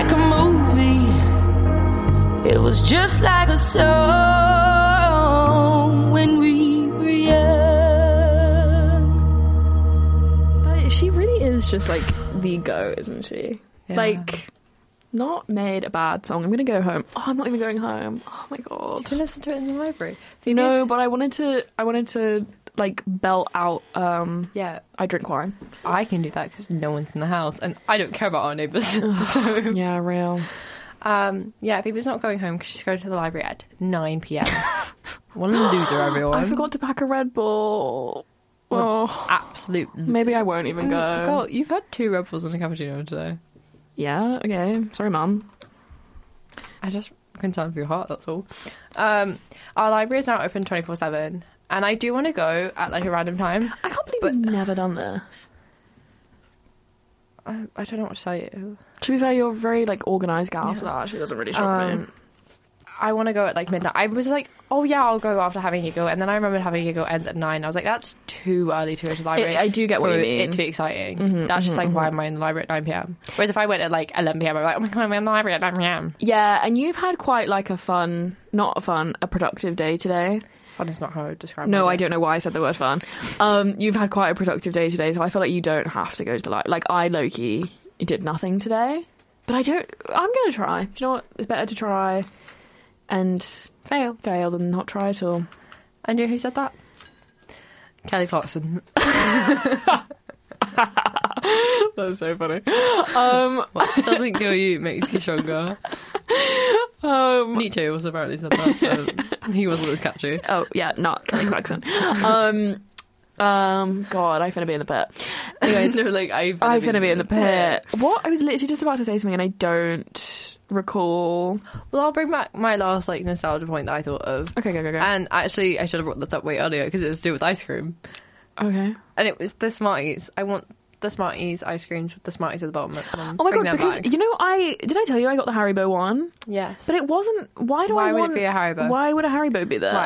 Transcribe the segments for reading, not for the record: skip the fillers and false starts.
like a movie. It was just like a song when we were young. She really is just like the go, isn't she? Yeah. Like, not made a bad song. I'm gonna go home. Oh, I'm not even going home. Oh my god. You can listen to it in the library. No, but I wanted to like belt out Yeah, I Drink Wine. I can do that because no one's in the house, and I don't care about our neighbours. So, Yeah, real. yeah, Phoebe's not going home because she's going to the library at 9 p.m. What a loser, everyone. I forgot to pack a Red Bull. Oh, Absolute. maybe I won't even go. Girl, you've had 2 Red Bulls and a cappuccino today. Yeah, okay. Sorry, Mum. I just concerned for your heart, that's all. Our library is now open 24/7, and I do want to go at like a random time. I can't believe we've never done this. I don't know what to tell you. To be fair, you're a very like organised gal, so that actually doesn't really shock me. I want to go at like midnight. I was like, oh yeah, I'll go after having a go, and then I remembered having a go ends at 9. I was like, that's too early to go to the library. I do get what for you mean. it to be exciting. That's just like why am I in the library at 9 p.m. Whereas if I went at like 11 p.m, I'm like, oh my god, I'm in the library at 9 p.m. Yeah, and you've had quite like a productive day today. Fun is not how I would describe it. No, I don't know why I said the word fun. You've had quite a productive day today, so I feel like you don't have to go to the library. Like, I low-key did nothing today, but I'm going to try. Do you know what? It's better to try and fail than not try at all. And you know who said that? Kelly Clarkson. That's so funny. What doesn't kill you makes you stronger. Nietzsche also apparently said that. He wasn't as catchy. Oh, yeah, not Kelly Clarkson. God, I finna be in the pit. Anyways, No, like, I finna be in the pit. What? I was literally just about to say something and I don't recall. Well, I'll bring back my last like nostalgia point that I thought of. Okay, go. And actually, I should have brought this up way earlier because it was to do with ice cream. Okay. And it was the Smarties. I want the Smarties ice creams with the Smarties at the bottom. Oh my god, because you know, did I tell you I got the Haribo one? Yes. But it wasn't. Why would it be a Haribo? Why would a Haribo be there?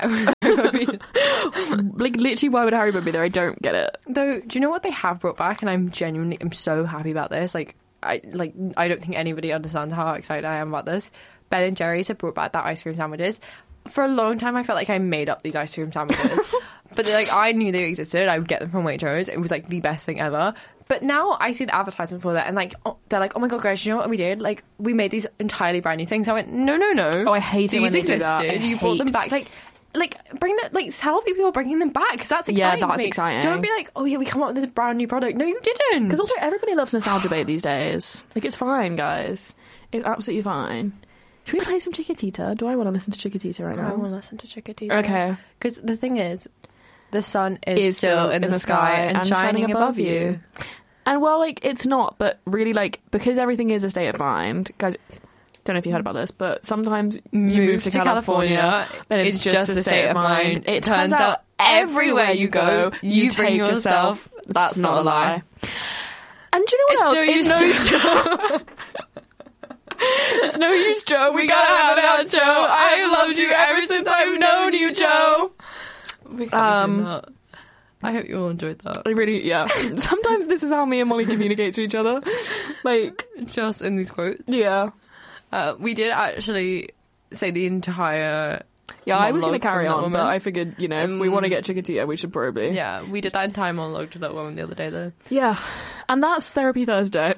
Like, literally, why would a Haribo be there? I don't get it. Though, do you know what they have brought back? And I'm so happy about this. I don't think anybody understands how excited I am about this. Ben and Jerry's have brought back that ice cream sandwiches. For a long time, I felt like I made up these ice cream sandwiches. But like, I knew they existed. I would get them from Waitrose. It was like the best thing ever. But now I see the advertisement for that, and like, they're like, oh my god, guys, you know what we did? Like, we made these entirely brand new things. I went, no. Oh, I hate it when they do that. You brought them back. Like bring that. Like, tell people you're bringing them back because that's exciting. Yeah, that's exciting. Don't be like, oh yeah, we come up with this brand new product. No, you didn't. Because also everybody loves nostalgia bait these days. Like, it's fine, guys. It's absolutely fine. Should we play some Chiquitita? Do I want to listen to Chiquitita right now? I want to listen to Chiquitita. Okay. Because the thing is, the sun is still in the sky and shining above you. And well, like, it's not, but really, like, because everything is a state of mind, guys, don't know if you heard about this, but sometimes you move to California, then it's just a state of mind. It turns out everywhere you go, you take yourself. That's not a lie. And do you know what else? It's no use, Joe. It's no use, Joe. We gotta have it out, Joe. I've loved you ever since I've known you, Joe. I hope you all enjoyed that. I really, yeah. Sometimes this is how me and Molly communicate to each other. Like, just in these quotes. Yeah. We did actually say the entire... Yeah, I was going to carry on, but I figured, you know, if we want to get Chiquitita, we should probably... Yeah, we did that entire monologue to that woman the other day, though. Yeah. And that's Therapy Thursday.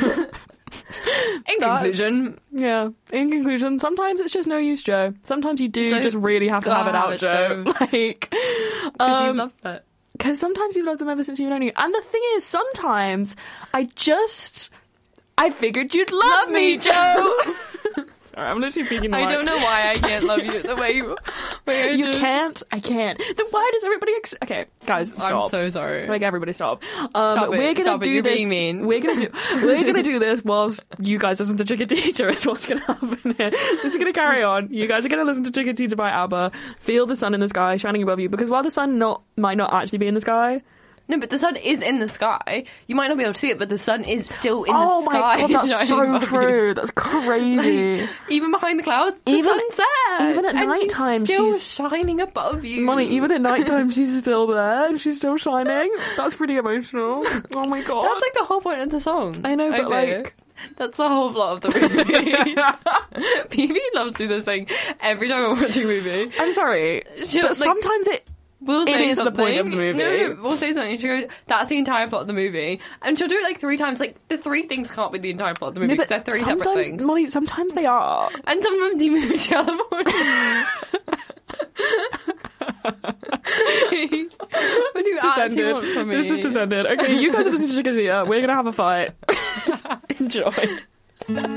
In conclusion... Yeah. In conclusion, sometimes it's just no use, Joe. Sometimes you do just really have to have it out, Joe. Like... Because you've loved it. Because sometimes you've loved them ever since you've known you. And the thing is, sometimes I figured you'd love me, Joe. Sorry, I'm literally speaking. I don't know why I can't love you the way you. You can't. I can't. Then why does everybody? Okay, guys, stop. I'm so sorry. Like, everybody, stop. We're gonna do this. Being mean. We're gonna do this whilst you guys listen to Chiquitita. Is what's gonna happen here. This is gonna carry on. You guys are gonna listen to Chiquitita by ABBA. Feel the sun in the sky shining above you, because while the sun might not actually be in the sky. No, but the sun is in the sky. You might not be able to see it, but the sun is still in the sky. Oh my god, that's so true. That's crazy. Like, even behind the clouds, the sun's there. Even at night time, she's shining above you. Molly, even at night time, she's still there and she's still shining. That's pretty emotional. Oh my god. That's like the whole point of the song. I know, but like... That's the whole plot of the movie. Phoebe loves to do this thing every time I'm watching a movie. I'm sorry, but sometimes it is the point of the movie. No, we'll say something. She goes, that's the entire plot of the movie. And she'll do it like 3 times. Like, the 3 things can't be the entire plot of the movie because they're 3 separate things. Molly, sometimes they are. And some of them do move to California. What do you actually want from me? This is descended. Okay, you guys are listening to Chickadee. We're going to have a fight. Enjoy.